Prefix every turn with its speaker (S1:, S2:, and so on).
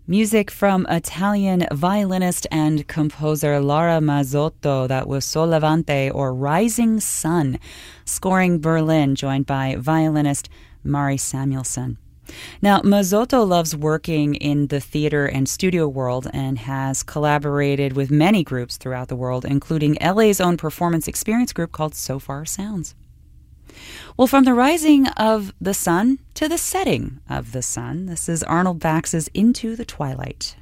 S1: Music from Italian violinist and composer Lara Mazzotto. That was Sol Levante, or Rising Sun, scoring Berlin, joined by violinist Mari Samuelson. Now, Mazzotto loves working in the theater and studio world and has collaborated with many groups throughout the world, including LA's own performance experience group called So Far Sounds. Well, from the rising of the sun to the setting of the sun, this is Arnold Bax's Into the Twilight.